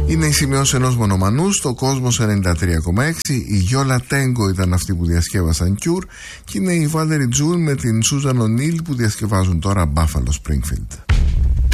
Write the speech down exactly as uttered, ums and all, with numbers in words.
Είναι η σημειώση ενός μονομανού στο Κόσμος ενενήντα τρία κόμμα έξι. Η Γιόλα Τέγκο ήταν αυτοί που διασκεύασαν Cure και είναι η Valerie June με την Susan O'Neill που διασκευάζουν τώρα Buffalo Springfield.